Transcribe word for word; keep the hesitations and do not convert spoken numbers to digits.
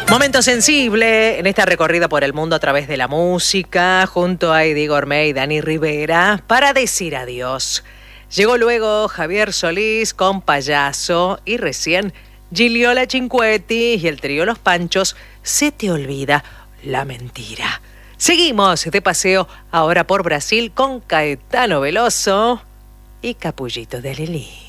Momento sensible en esta recorrida por el mundo a través de la música, junto a Eddie Gourmet y Dani Rivera, para decir adiós. Llegó luego Javier Solís con Payaso y recién Gigliola Cinquetti y el trío Los Panchos, Se te olvida la mentira. Seguimos de paseo ahora por Brasil con Caetano Veloso y Capullito de Lelí.